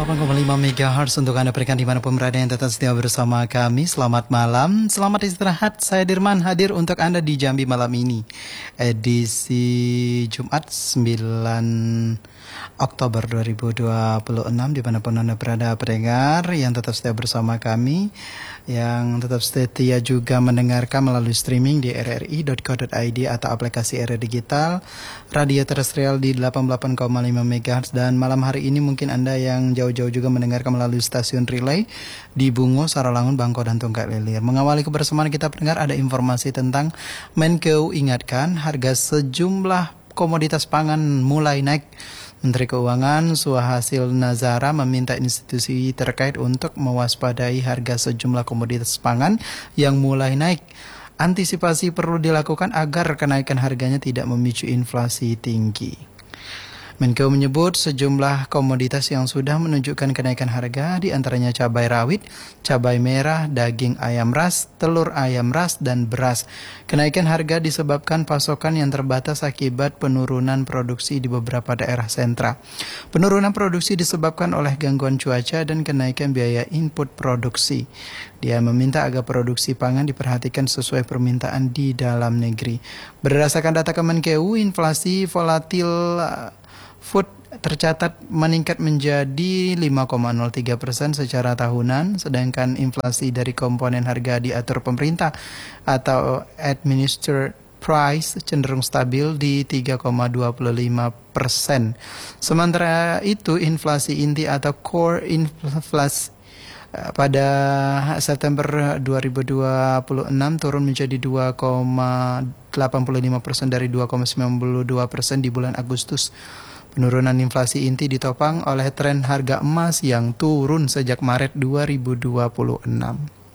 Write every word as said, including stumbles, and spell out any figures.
delapan koma lima megahertz untuk Anda berikan dimanapun berada yang tetap setia bersama kami. Selamat malam, selamat istirahat. Saya Dirman hadir untuk Anda di Jambi malam ini. Edisi Jumat sembilan Oktober dua ribu dua puluh enam, dimanapun Anda berada pendengar yang tetap setia bersama kami, yang tetap setia juga mendengarkan melalui streaming di r r i dot co dot i d atau aplikasi R R Digital, radio terestrial di delapan puluh delapan koma lima megahertz, dan malam hari ini mungkin Anda yang jauh-jauh juga mendengarkan melalui stasiun relay di Bungo, Saralangun, Bangko, dan Tungkak Lilir. Mengawali kebersamaan kita pendengar, ada informasi tentang Menkeu ingatkan harga sejumlah komoditas pangan mulai naik. Menteri Keuangan Suhasil Nazara meminta institusi terkait untuk mewaspadai harga sejumlah komoditas pangan yang mulai naik. Antisipasi perlu dilakukan agar kenaikan harganya tidak memicu inflasi tinggi. Menkeu menyebut sejumlah komoditas yang sudah menunjukkan kenaikan harga, di antaranya cabai rawit, cabai merah, daging ayam ras, telur ayam ras, dan beras. Kenaikan harga disebabkan pasokan yang terbatas akibat penurunan produksi di beberapa daerah sentra. Penurunan produksi disebabkan oleh gangguan cuaca dan kenaikan biaya input produksi. Dia meminta agar produksi pangan diperhatikan sesuai permintaan di dalam negeri. Berdasarkan data Kemenkeu, inflasi volatil food tercatat meningkat menjadi lima koma nol tiga persen secara tahunan, sedangkan inflasi dari komponen harga diatur pemerintah atau administered price cenderung stabil di tiga koma dua lima persen. Sementara itu, inflasi inti atau core inflasi pada September dua ribu dua puluh enam turun menjadi dua koma delapan lima persen dari dua koma sembilan dua persen di bulan Agustus. Penurunan inflasi inti ditopang oleh tren harga emas yang turun sejak Maret dua ribu dua puluh enam.